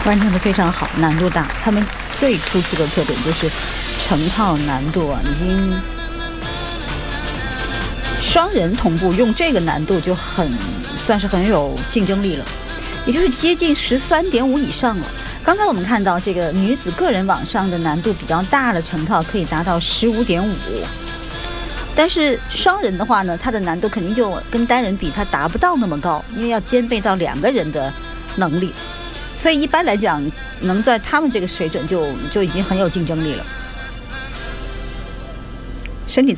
完成的非常好，难度大。他们最突出的特点就是成套难度啊，已经双人同步用这个难度就算是很有竞争力了，也就是接近13.5以上了。刚才我们看到这个女子个人网上的难度比较大的成套可以达到15.5，但是双人的话呢，它的难度肯定就跟单人比它达不到那么高，因为要兼备到2个人的能力。所以一般来讲，能在他们这个水准就已经很有竞争力了。身体